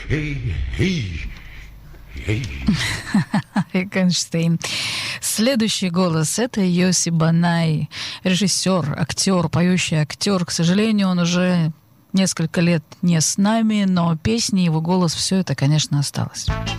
Эйкенштейн. Следующий голос — это Йоси Банай, режиссер, актер, поющий актер. К сожалению, он уже несколько лет не с нами, но песни, его голос — все это, конечно, осталось.